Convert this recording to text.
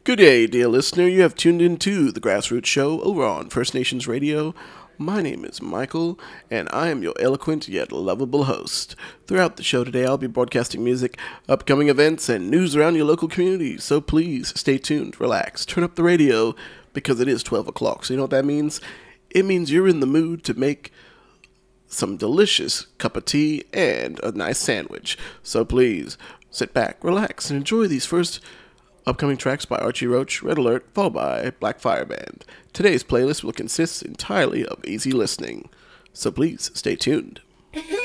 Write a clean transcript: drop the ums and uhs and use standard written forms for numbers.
Good day, dear listener. You have tuned into the Grassroots Show over on First Nations Radio. My name is Michael, and I am your eloquent yet lovable host. Throughout the show today, I'll be broadcasting music, upcoming events, and news around your local community. So please stay tuned, relax, turn up the radio, because it is 12 o'clock. So you know what that means? It means you're in the mood to make some delicious cup of tea and a nice sandwich. So please sit back, relax, and enjoy these first upcoming tracks by Archie Roach, Red Alert, followed by Black Fire Band. Today's playlist will consist entirely of easy listening, so please stay tuned.